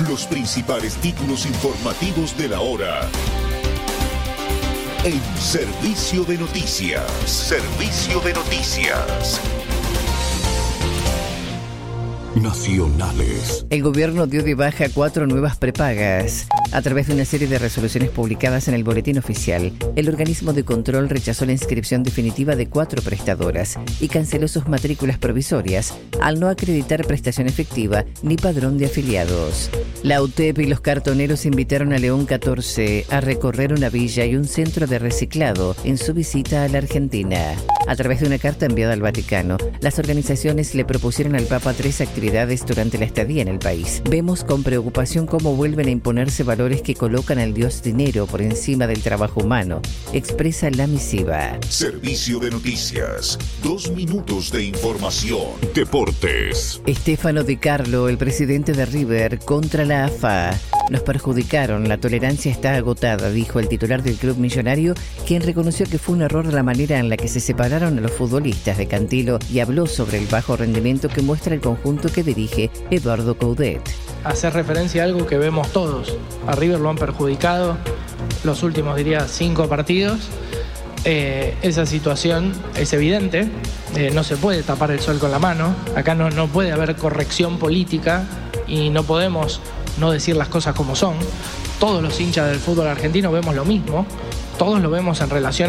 Los principales títulos informativos de la hora. En Servicio de Noticias. Servicio de Noticias. Nacionales. El gobierno dio de baja 4 nuevas prepagas. A través de una serie de resoluciones publicadas en el Boletín Oficial, el organismo de control rechazó la inscripción definitiva de 4 prestadoras y canceló sus matrículas provisorias al no acreditar prestación efectiva ni padrón de afiliados. La UTEP y los cartoneros invitaron a León XIV a recorrer una villa y un centro de reciclado en su visita a la Argentina. A través de una carta enviada al Vaticano, las organizaciones le propusieron al Papa 3 actividades durante la estadía en el país. Vemos con preocupación cómo vuelven a imponerse valores que colocan al dios dinero por encima del trabajo humano, expresa la misiva. Servicio de Noticias. 2 minutos de información. Deportes. Stefano Di Carlo, el presidente de River, contra la AFA. Nos perjudicaron, la tolerancia está agotada, dijo el titular del club millonario, quien reconoció que fue un error la manera en la que se separaron a los futbolistas de Cantilo y habló sobre el bajo rendimiento que muestra el conjunto que dirige Eduardo Coudet. Hacer referencia a algo que vemos todos. A River lo han perjudicado los últimos, 5 partidos. Esa situación es evidente. No se puede tapar el sol con la mano. Acá no puede haber corrección política y no podemos no decir las cosas como son. Todos los hinchas del fútbol argentino vemos lo mismo. Todos lo vemos en relación